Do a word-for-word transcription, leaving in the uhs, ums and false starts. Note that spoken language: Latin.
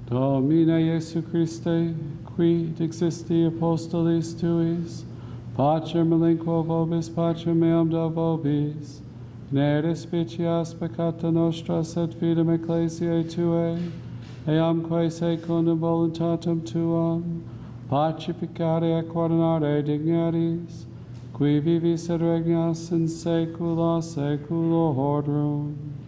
Domine Iesu Christe, qui dixisti apostolis tuis, pacem melinquo vobis, pacem meam do vobis, ne despicias peccata nostra, sed fidem ecclesiae tuae, eamque secundum voluntatem tuam, pacificare et coordinare dignities, qui vivis et regnas in saecula saeculorum.